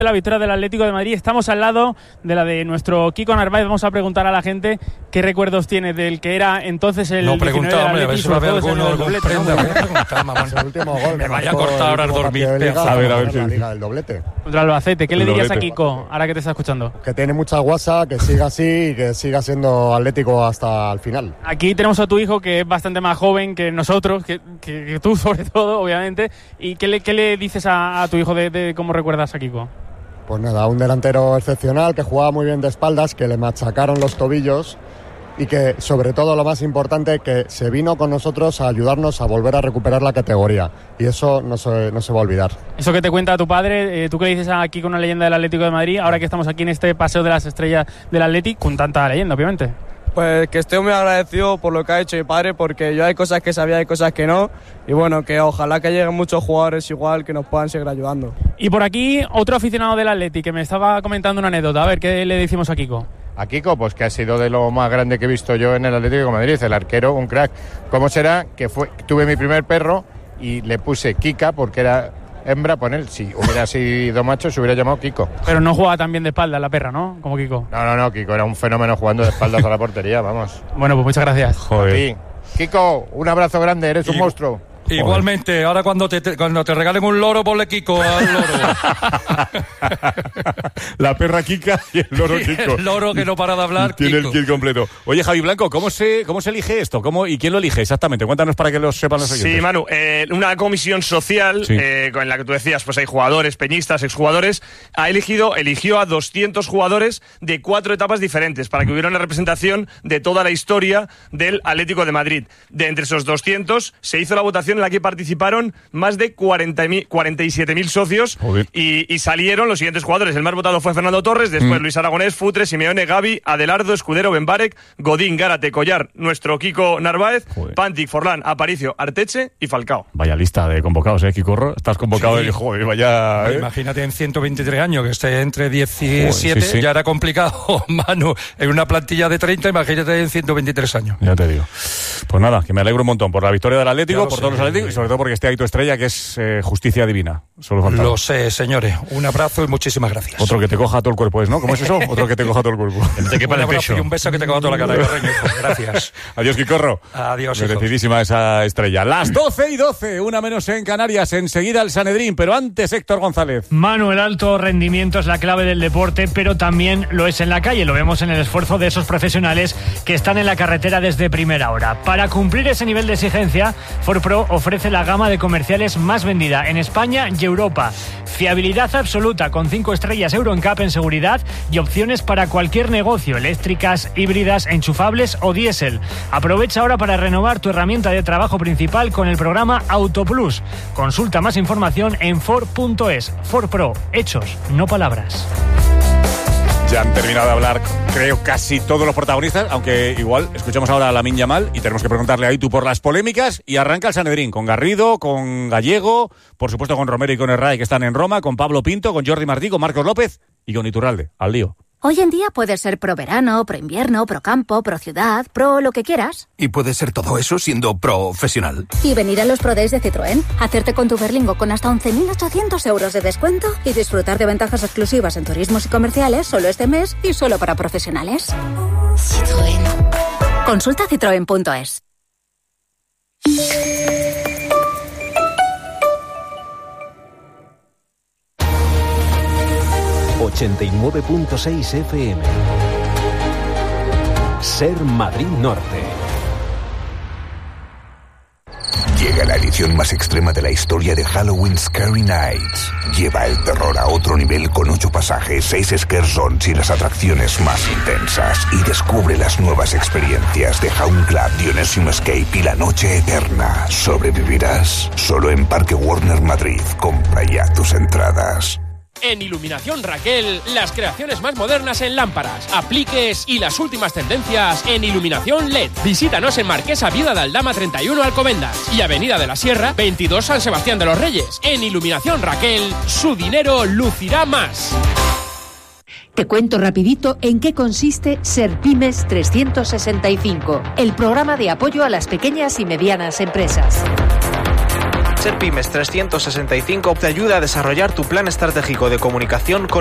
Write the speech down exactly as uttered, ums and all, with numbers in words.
La victoria del Atlético de Madrid. Estamos al lado de la de nuestro Kiko Narváez. Vamos a preguntar a la gente qué recuerdos tiene del que era entonces el no preguntaba, hombre, a ver si va a haber alguno algún prenda. El último gol. Me vaya a cortar ahora el dormir. A ver, a ver, la Liga del doblete. Contra el Albacete. ¿Qué le dirías a Kiko ahora que te está escuchando? Que tiene mucha guasa, que siga así y que siga siendo atlético hasta el final. Aquí tenemos a tu hijo que es bastante más joven que nosotros, que, que, que tú sobre todo, obviamente. ¿Y qué le, qué le dices a, a tu hijo de, de cómo recuerdas a Kiko? Pues nada, un delantero excepcional que jugaba muy bien de espaldas, que le machacaron los tobillos y que, sobre todo, lo más importante, que se vino con nosotros a ayudarnos a volver a recuperar la categoría. Y eso no se, no se va a olvidar. Eso que te cuenta tu padre, eh, tú que le dices aquí con una leyenda del Atlético de Madrid, ahora que estamos aquí en este Paseo de las Estrellas del Atlético, con tanta leyenda, obviamente. Pues que estoy muy agradecido por lo que ha hecho mi padre, porque yo hay cosas que sabía, hay cosas que no, y bueno, que ojalá que lleguen muchos jugadores igual que nos puedan seguir ayudando. Y por aquí otro aficionado del Atleti que me estaba comentando una anécdota, a ver, ¿qué le decimos a Kiko? A Kiko, pues que ha sido de lo más grande que he visto yo en el Atlético de Madrid, el arquero, un crack. ¿Cómo será que fue tuve mi primer perro y le puse Kika porque era hembra, pues él, si hubiera sido macho, se hubiera llamado Kiko. Pero no jugaba tan bien de espalda la perra, ¿no? Como Kiko. No, no, no, Kiko era un fenómeno jugando de espaldas a la portería, vamos. Bueno, pues muchas gracias. Joder. Kiko, un abrazo grande, eres un y... monstruo. Igualmente, ahora cuando te, cuando te regalen un loro, ponle Kiko al loro. La perra Kika y el loro Kiko. El loro que no para de hablar, tiene Kiko. el kit completo. Oye, Javi Blanco, ¿cómo se, cómo se elige esto? ¿Cómo, ¿Y quién lo elige exactamente? Cuéntanos para que lo sepan los oyentes. Sí, Manu, eh, una comisión social, sí. eh, con la que tú decías, pues hay jugadores, peñistas, exjugadores, ha elegido, eligió a doscientos jugadores de cuatro etapas diferentes para que hubiera una representación de toda la historia del Atlético de Madrid. De entre esos doscientos se hizo la votación en la que participaron más de cuarenta y siete mil socios y, y salieron los siguientes jugadores. El más votado fue Fernando Torres, después mm. Luis Aragonés, Futre, Simeone, Gavi, Adelardo, Escudero, Benbarek, Godín, Gárate, Collar, nuestro Kiko Narváez, Joder. Pantic, Forlán, Aparicio, Arteche y Falcao. Vaya lista de convocados, ¿eh, Kiko? Estás convocado sí. y joder, vaya... ¿eh? Imagínate en ciento veintitrés años, que esté entre diecisiete, Joder, sí, sí. ya era complicado, Manu, en una plantilla de treinta, imagínate en ciento veintitrés años. Ya te digo. Pues nada, que me alegro un montón por la victoria del Atlético, por sé, todos los Atléticos y sobre todo porque esté ahí tu estrella, que es eh, justicia divina. Solo faltaba. Lo sé, señores. Un abrazo y muchísimas gracias. Otro que te coja todo el cuerpo, ¿es, no? ¿Cómo es eso? Otro que te coja todo el cuerpo. Un abrazo y un beso que te coja toda la cara. Gracias. Adiós, Quicorro. Adiós, merecidísima esa estrella. Las doce y doce, una menos en Canarias. Enseguida el Sanedrín, pero antes Héctor González. Manu, el alto rendimiento es la clave del deporte, pero también lo es en la calle. Lo vemos en el esfuerzo de esos profesionales que están en la carretera desde primera hora. Para cumplir ese nivel de exigencia, Ford Pro ofrece la gama de comerciales más vendida en España y Europa. Fiabilidad absoluta con cinco estrellas Euro N C A P en seguridad y opciones para cualquier negocio, eléctricas, híbridas, enchufables o diésel. Aprovecha ahora para renovar tu herramienta de trabajo principal con el programa AutoPlus. Consulta más información en Ford punto es. Ford Pro, hechos, no palabras. Ya han terminado de hablar, creo, casi todos los protagonistas, aunque igual escuchamos ahora a Lamine Yamal y tenemos que preguntarle a Itu por las polémicas. Y arranca el Sanedrín con Garrido, con Gallego, por supuesto con Romero y con Herray, que están en Roma, con Pablo Pinto, con Jordi Martí, con Marcos López y con Iturralde. Al lío. Hoy en día puedes ser pro verano, pro invierno, pro campo, pro ciudad, pro lo que quieras. Y puedes ser todo eso siendo profesional. Y venir a los Pro Days de Citroën, hacerte con tu Berlingo con hasta once mil ochocientos euros de descuento y disfrutar de ventajas exclusivas en turismos y comerciales solo este mes y solo para profesionales. Citroën. Consulta citroen punto es. ochenta y nueve punto seis F M. Ser Madrid Norte. Llega la edición más extrema de la historia de Halloween Scary Nights. Lleva el terror a otro nivel con ocho pasajes, seis scare zones y las atracciones más intensas. Y descubre las nuevas experiencias de Hound Club, Dionesium Escape y La Noche Eterna. ¿Sobrevivirás? Solo en Parque Warner Madrid. Compra ya tus entradas. En Iluminación Raquel, las creaciones más modernas en lámparas, apliques y las últimas tendencias en iluminación L E D. Visítanos en Marquesa Viuda de Aldama treinta y uno Alcobendas y Avenida de la Sierra veintidós San Sebastián de los Reyes. En Iluminación Raquel, su dinero lucirá más. Te cuento rapidito en qué consiste Serpymes trescientos sesenta y cinco, el programa de apoyo a las pequeñas y medianas empresas. SerPymes trescientos sesenta y cinco te ayuda a desarrollar tu plan estratégico de comunicación con